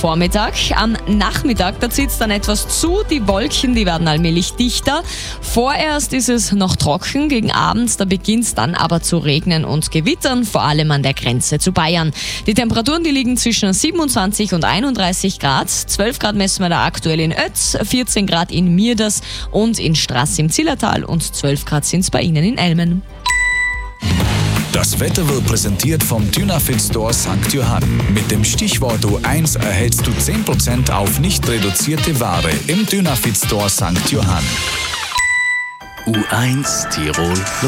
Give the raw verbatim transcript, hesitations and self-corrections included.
Vormittag. Am Nachmittag, da zieht es dann etwas zu. Die Wolken, die werden allmählich dichter. Vorerst ist es noch trocken. Gegen Abend, da beginnt es dann aber zu regnen und gewittern, vor allem an der Grenze zu Bayern. Die Temperaturen, die liegen zwischen siebenundzwanzig und einunddreißig Grad. zwölf Grad messen wir da aktuell in Ötz, vierzehn Grad in Mierders und in Straß im Zillertal und zwölf Grad sind es bei Ihnen in Elmen. Das Wetter wird präsentiert vom Dynafit Store Sankt Johann. Mit dem Stichwort U eins erhältst du zehn Prozent auf nicht reduzierte Ware im Dynafit Store Sankt Johann. U eins Tirol